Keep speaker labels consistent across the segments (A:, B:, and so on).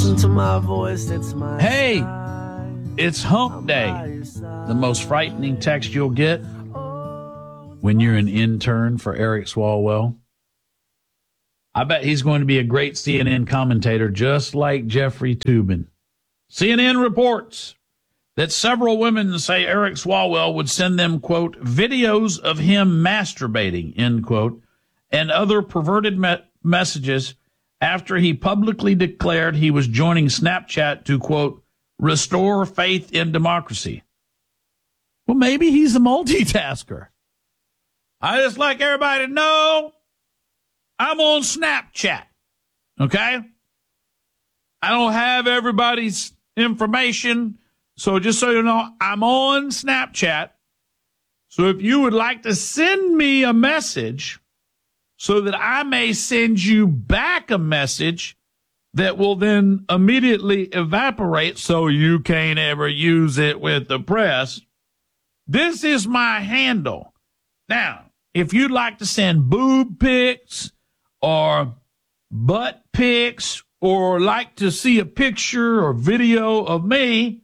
A: Listen to my voice, it's my
B: Hey, it's hump day. The most frightening text you'll get when you're an intern for Eric Swalwell. I bet he's going to be a great CNN commentator, just like Jeffrey Toobin. CNN reports that several women say Eric Swalwell would send them, quote, videos of him masturbating, end quote, and other perverted messages after he publicly declared he was joining Snapchat to, quote, restore faith in democracy. Well, maybe he's a multitasker. I just like everybody to know I'm on Snapchat, okay? I don't have everybody's information, so just so you know, I'm on Snapchat. So if you would like to send me a message so that I may send you back a message that will then immediately evaporate so you can't ever use it with the press, this is my handle. Now, if you'd like to send boob pics or butt pics or like to see a picture or video of me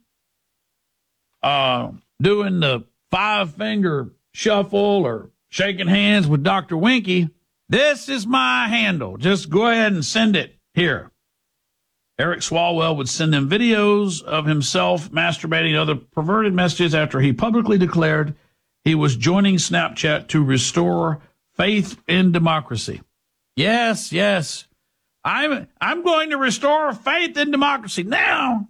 B: doing the 5-finger shuffle or shaking hands with Dr. Winky, this is my handle. Just go ahead and send it here. Eric Swalwell would send them videos of himself masturbating and other perverted messages after he publicly declared he was joining Snapchat to restore faith in democracy. Yes, yes. I'm going to restore faith in democracy. Now,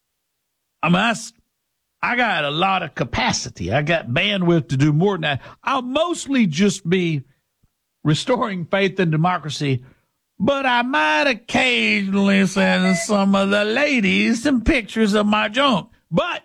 B: I got a lot of capacity. I got bandwidth to do more than that. I'll mostly just be restoring faith in democracy, but I might occasionally send some of the ladies some pictures of my junk. But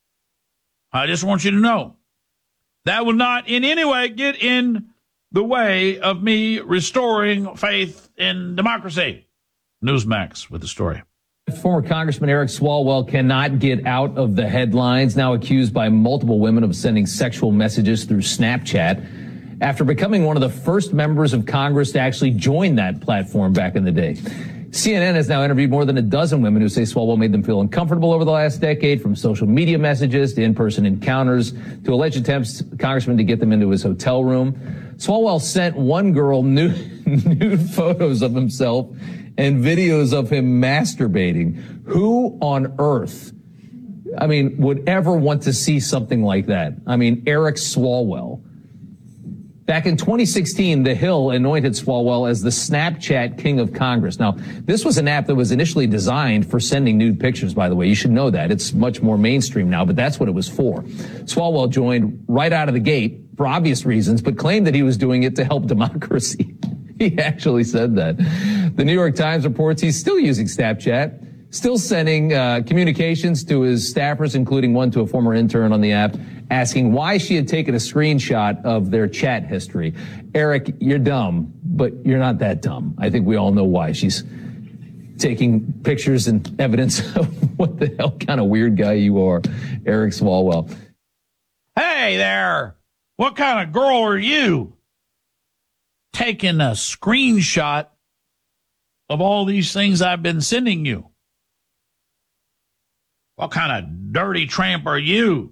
B: I just want you to know that will not in any way get in the way of me restoring faith in democracy. Newsmax with the story.
C: Former Congressman Eric Swalwell cannot get out of the headlines, now accused by multiple women of sending sexual messages through Snapchat after becoming one of the first members of Congress to actually join that platform back in the day. CNN has now interviewed more than a dozen women who say Swalwell made them feel uncomfortable over the last decade, from social media messages to in-person encounters to alleged attempts Congressman to get them into his hotel room. Swalwell sent one girl nude photos of himself and videos of him masturbating. Who on earth, would ever want to see something like that? Eric Swalwell. Back in 2016, The Hill anointed Swalwell as the Snapchat King of Congress. Now, this was an app that was initially designed for sending nude pictures, by the way. You should know that. It's much more mainstream now, but that's what it was for. Swalwell joined right out of the gate for obvious reasons, but claimed that he was doing it to help democracy. He actually said that. The New York Times reports he's still using Snapchat, still sending communications to his staffers, including one to a former intern on the app, asking why she had taken a screenshot of their chat history. Eric, you're dumb, but you're not that dumb. I think we all know why she's taking pictures and evidence of what the hell kind of weird guy you are, Eric Swalwell.
B: Hey there, what kind of girl are you? Taking a screenshot of all these things I've been sending you. What kind of dirty tramp are you?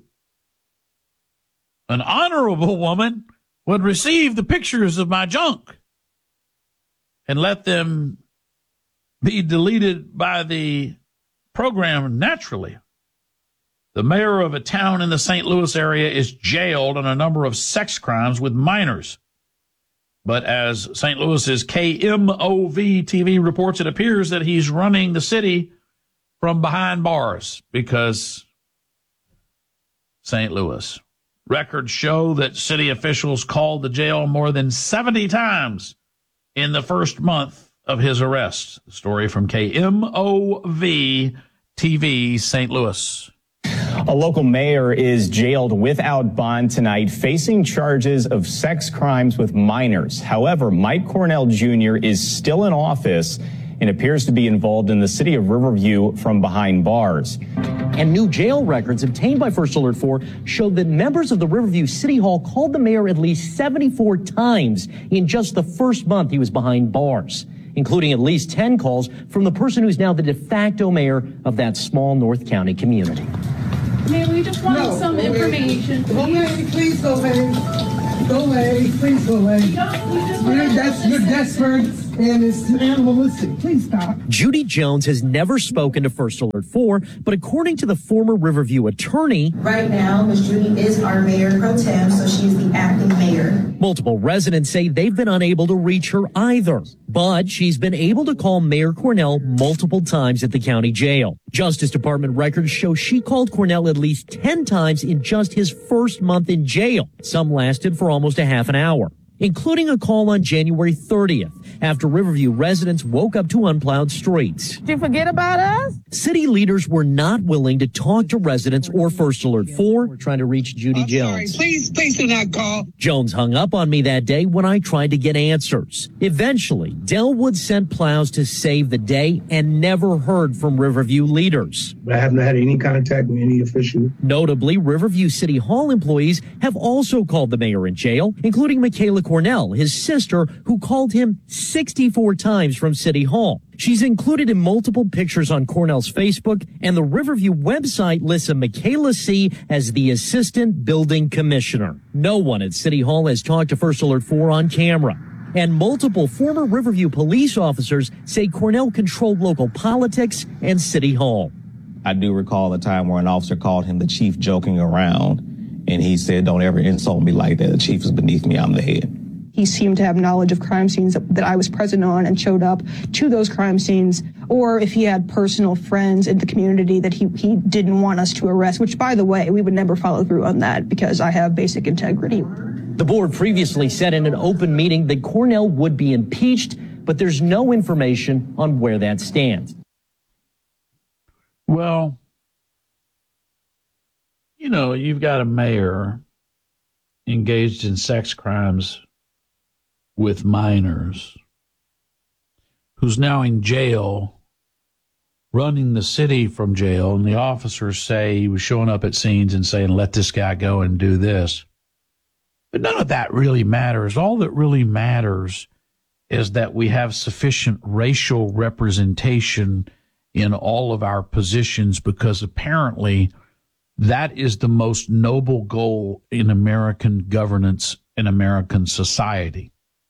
B: An honorable woman would receive the pictures of my junk and let them be deleted by the program naturally. The mayor of a town in the St. Louis area is jailed on a number of sex crimes with minors. But as St. Louis's KMOV TV reports, it appears that he's running the city from behind bars because St. Louis. Records show that city officials called the jail more than 70 times in the first month of his arrest. The story from KMOV TV, St. Louis.
D: A local mayor is jailed without bond tonight, facing charges of sex crimes with minors. However, Mike Cornell Jr. is still in office and appears to be involved in the city of Riverview from behind bars.
E: And new jail records obtained by First Alert 4 showed that members of the Riverview City Hall called the mayor at least 74 times in just the first month he was behind bars. including at least 10 calls from the person who's now the de facto mayor of that small North County community.
F: Mayor, we just wanted some information.
G: Go away, please go away. Go away, please go away. You're desperate and it's animalistic. Please stop.
E: Judy Jones has never spoken to First Alert 4, but according to the former Riverview attorney,
H: right now, Ms. Judy is our mayor pro tem, so she's the acting mayor.
E: Multiple residents say they've been unable to reach her either, but she's been able to call Mayor Cornell multiple times at the county jail. Justice Department records show she called Cornell at least 10 times in just his first month in jail. Some lasted for almost a half an hour, including a call on January 30th after Riverview residents woke up to unplowed streets.
F: Did you forget about us?
E: City leaders were not willing to talk to residents or First Alert 4. We're trying to reach Judy Jones.
G: Sorry, please do not call.
E: Jones hung up on me that day when I tried to get answers. Eventually, Delwood sent plows to save the day and never heard from Riverview leaders.
I: I haven't had any contact with any official.
E: Notably, Riverview City Hall employees have also called the mayor in jail, including Michaela Cornell, his sister, who called him 64 times from City Hall. She's included in multiple pictures on Cornell's Facebook, and the Riverview website lists a Michaela C. as the assistant building commissioner. No one at City Hall has talked to First Alert 4 on camera. And multiple former Riverview police officers say Cornell controlled local politics and City Hall.
J: I do recall a time where an officer called him the chief joking around, and he said, "Don't ever insult me like that. The chief is beneath me. I'm the head."
K: He seemed to have knowledge of crime scenes that I was present on and showed up to those crime scenes, or if he had personal friends in the community that he didn't want us to arrest, which, by the way, we would never follow through on that because I have basic integrity.
E: The board previously said in an open meeting that Cornell would be impeached, but there's no information on where that stands.
B: Well, you know, you've got a mayor engaged in sex crimes with minors who's now in jail, running the city from jail, and the officers say he was showing up at scenes and saying, "Let this guy go and do this." But none of that really matters. All that really matters is that we have sufficient racial representation in all of our positions, because apparently that is the most noble goal in American governance and American society.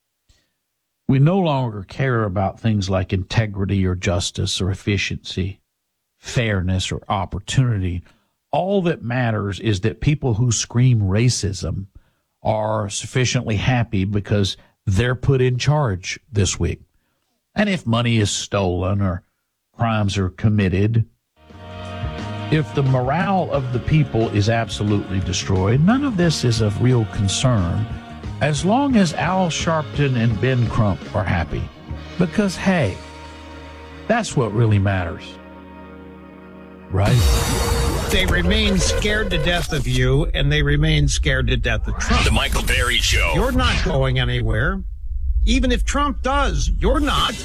B: We no longer care about things like integrity or justice or efficiency, fairness or opportunity. All that matters is that people who scream racism are sufficiently happy because they're put in charge this week. And if money is stolen or crimes are committed, if the morale of the people is absolutely destroyed, none of this is of real concern, as long as Al Sharpton and Ben Crump are happy. Because, hey, that's what really matters. Right?
L: They remain scared to death of you, and they remain scared to death of Trump.
M: The Michael Berry Show.
L: You're not going anywhere. Even if Trump does, you're not.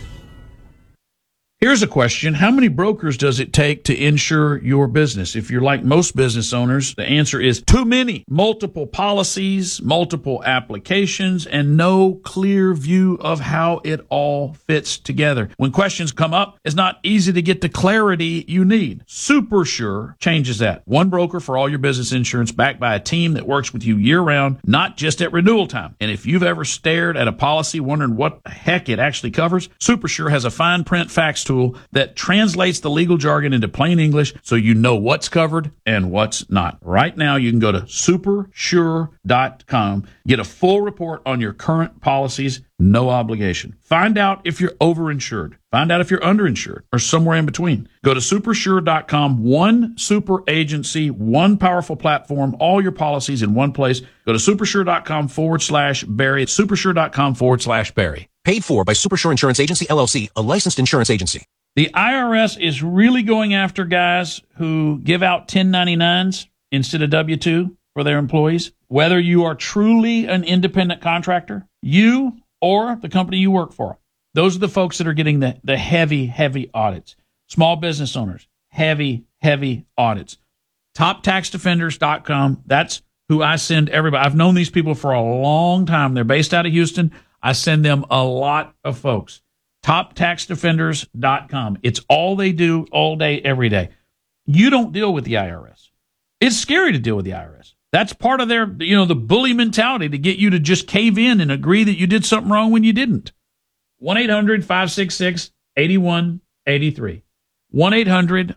B: Here's a question. How many brokers does it take to insure your business? If you're like most business owners, the answer is too many. Multiple policies, multiple applications, and no clear view of how it all fits together. When questions come up, it's not easy to get the clarity you need. SuperSure changes that. One broker for all your business insurance, backed by a team that works with you year-round, not just at renewal time. And if you've ever stared at a policy wondering what the heck it actually covers, SuperSure has a fine print fax tool that translates the legal jargon into plain English so you know what's covered and what's not. Right now, you can go to supersure.com, get a full report on your current policies, no obligation. Find out if you're overinsured. Find out if you're underinsured or somewhere in between. Go to supersure.com, one super agency, one powerful platform, all your policies in one place. Go to supersure.com/Barry. Supersure.com/Barry.
M: Paid for by Supersure Insurance Agency, LLC, a licensed insurance agency.
B: The IRS is really going after guys who give out 1099s instead of W-2 for their employees. Whether you are truly an independent contractor, you or the company you work for, those are the folks that are getting the heavy audits. Small business owners, heavy audits. TopTaxDefenders.com, that's who I send everybody. I've known these people for a long time. They're based out of Houston. I send them a lot of folks. TopTaxDefenders.com. It's all they do all day, every day. You don't deal with the IRS. It's scary to deal with the IRS. That's part of their, the bully mentality to get you to just cave in and agree that you did something wrong when you didn't. 1-800-566-8183. 1-800